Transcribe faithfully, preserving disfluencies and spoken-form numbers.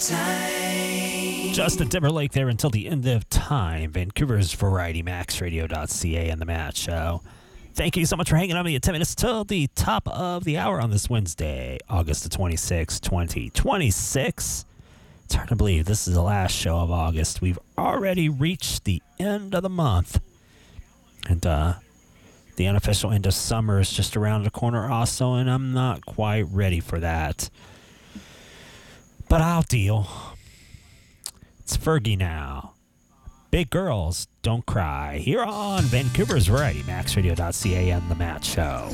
time. Justin Timberlake there until the end of time. Vancouver's Variety Max Radio dot C A and the Matt Show. Thank you so much for hanging on me at ten minutes till the top of the hour on this Wednesday, August the twenty-sixth, twenty twenty-six. It's hard to believe this is the last show of August. We've already reached the end of the month. And uh, the unofficial end of summer is just around the corner also, and I'm not quite ready for that. But I'll deal. It's Fergie now. Big Girls Don't Cry. Here on Vancouver's Variety Max Radio dot C A and the Matt Show.